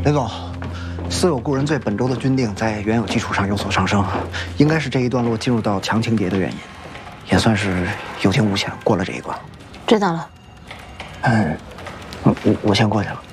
雷总，私有故人罪本周的军定在原有基础上有所上升，应该是这一段落进入到强情节的原因，也算是有惊无险过了这一关。 知道了。 我先过去了。